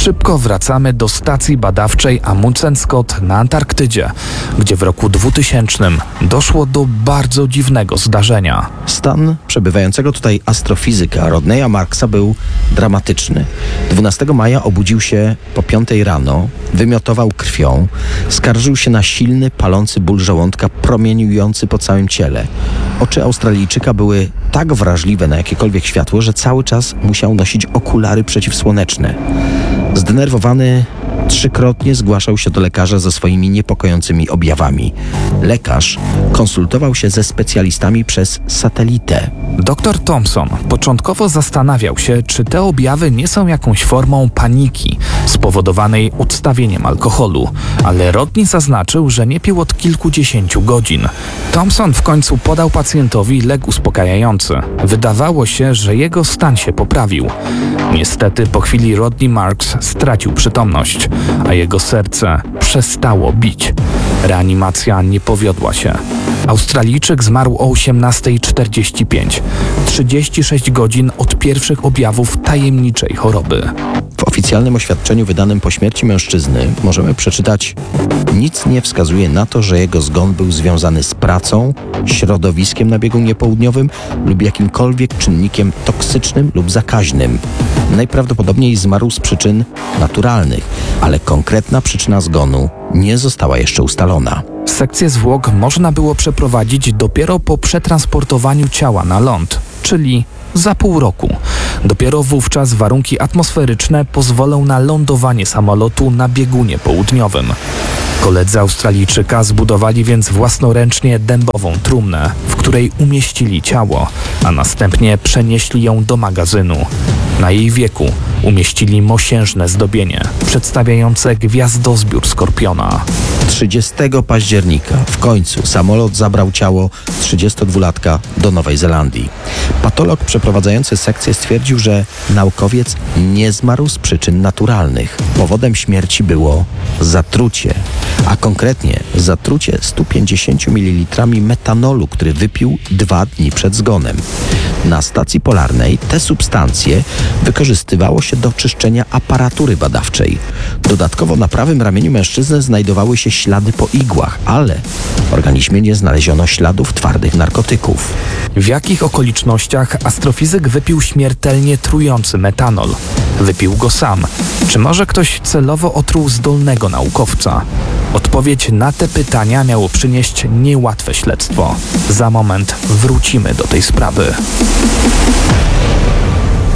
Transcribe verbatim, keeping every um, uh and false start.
Szybko wracamy do stacji badawczej Amundsen Scott na Antarktydzie, gdzie w roku dwutysięcznym doszło do bardzo dziwnego zdarzenia. Stan przebywającego tutaj astrofizyka Rodneya Marksa był dramatyczny. dwunastego maja obudził się po piątej rano, wymiotował krwią, skarżył się na silny, palący ból żołądka promieniujący po całym ciele. Oczy Australijczyka były tak wrażliwe na jakiekolwiek światło, że cały czas musiał nosić okulary przeciwsłoneczne. Zdenerwowany trzykrotnie zgłaszał się do lekarza ze swoimi niepokojącymi objawami. Lekarz konsultował się ze specjalistami przez satelitę. Doktor Thompson początkowo zastanawiał się, czy te objawy nie są jakąś formą paniki spowodowanej odstawieniem alkoholu, ale Rodney zaznaczył, że nie pił od kilkudziesięciu godzin. Thompson w końcu podał pacjentowi lek uspokajający. Wydawało się, że jego stan się poprawił. Niestety po chwili Rodney Marks stracił przytomność, a jego serce przestało bić. Reanimacja nie powiodła się. Australijczyk zmarł o osiemnasta czterdzieści pięć, trzydzieści sześć godzin od pierwszych objawów tajemniczej choroby. W oficjalnym oświadczeniu wydanym po śmierci mężczyzny możemy przeczytać: nic nie wskazuje na to, że jego zgon był związany z pracą, środowiskiem na biegunie południowym lub jakimkolwiek czynnikiem toksycznym lub zakaźnym. Najprawdopodobniej zmarł z przyczyn naturalnych, ale konkretna przyczyna zgonu nie została jeszcze ustalona. Sekcję zwłok można było przeprowadzić dopiero po przetransportowaniu ciała na ląd, czyli za pół roku. Dopiero wówczas warunki atmosferyczne pozwolą na lądowanie samolotu na biegunie południowym. Koledzy Australijczyka zbudowali więc własnoręcznie dębową trumnę, w której umieścili ciało, a następnie przenieśli ją do magazynu. Na jej wieku umieścili mosiężne zdobienie, przedstawiające gwiazdozbiór skorpiona. trzydziestego października w końcu samolot zabrał ciało trzydziestodwulatka do Nowej Zelandii. Patolog przeprowadzający sekcję stwierdził, że naukowiec nie zmarł z przyczyn naturalnych. Powodem śmierci było zatrucie, a konkretnie zatrucie stu pięćdziesięcioma mililitrami metanolu, który wypił dwa dni przed zgonem. Na stacji polarnej te substancje wykorzystywało się do czyszczenia aparatury badawczej. Dodatkowo na prawym ramieniu mężczyzny znajdowały się ślady po igłach, ale w organizmie nie znaleziono śladów twardych narkotyków. W jakich okolicznościach astrofizyk wypił śmiertelnie trujący metanol? Wypił go sam. Czy może ktoś celowo otruł zdolnego naukowca? Odpowiedź na te pytania miało przynieść niełatwe śledztwo. Za moment wrócimy do tej sprawy.